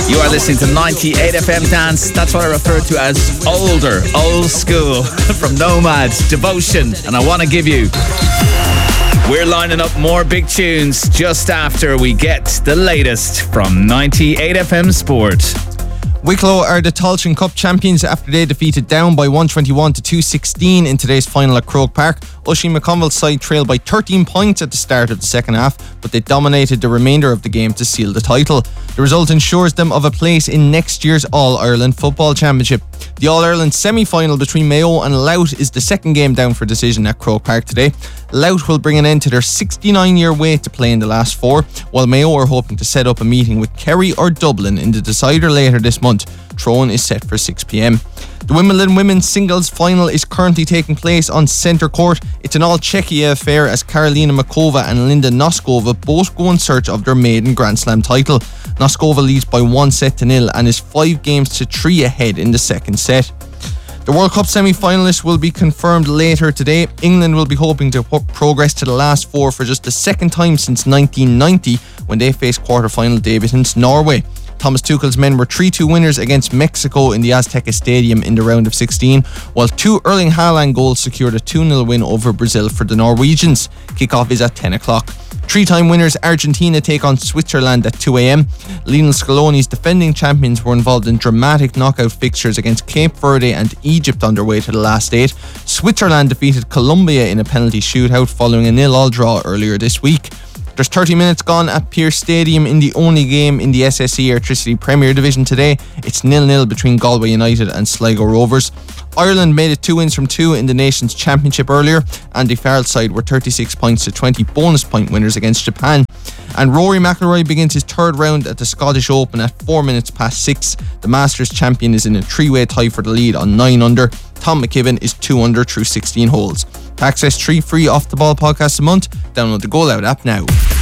You are listening to 98 FM Dance. That's what I refer to as old school. From Nomad, Devotion, and I Want to Give You. We're lining up more big tunes just after we get the latest from 98 FM Sport. Wicklow are the Tailteann Cup champions after they defeated Down by 121 to 216 in today's final at Croke Park. Oisin McConville's side trailed by 13 points at the start of the second half, but they dominated the remainder of the game to seal the title. The result ensures them of a place in next year's All-Ireland Football Championship. The All-Ireland semi-final between Mayo and Louth is the second game down for decision at Croke Park today. Louth will bring an end to their 69-year wait to play in the last four, while Mayo are hoping to set up a meeting with Kerry or Dublin in the decider later this month. Throw-in is set for 6 p.m. The Wimbledon women's singles final is currently taking place on centre court. It's an all-Czechia affair as Karolina Makova and Linda Noskova both go in search of their maiden Grand Slam title. Noskova leads by 1-0 and is 5-3 ahead in the second set. The World Cup semi-finalists will be confirmed later today. England will be hoping to progress to the last four for just the second time since 1990 when they faced quarter-final debutants Norway. Thomas Tuchel's men were 3-2 winners against Mexico in the Azteca Stadium in the round of 16, while two Erling Haaland goals secured a 2-0 win over Brazil for the Norwegians. Kickoff is at 10 o'clock. Three-time winners Argentina take on Switzerland at 2 a.m. Lionel Scaloni's defending champions were involved in dramatic knockout fixtures against Cape Verde and Egypt on their way to the last eight. Switzerland defeated Colombia in a penalty shootout following a 0-0 draw earlier this week. There's 30 minutes gone at Pearse Stadium in the only game in the SSE Airtricity Premier Division today. It's 0-0 between Galway United and Sligo Rovers. Ireland made it 2 wins from 2 in the Nations Championship earlier. Andy Farrell's side were 36 points to 20 bonus point winners against Japan. And Rory McIlroy begins his third round at the Scottish Open at 6:04. The Masters champion is in a 3-way tie for the lead on 9 under. Tom McKibben is 2 under through 16 holes. To access 3 free Off the Ball podcasts a month, download the Go Loud app now.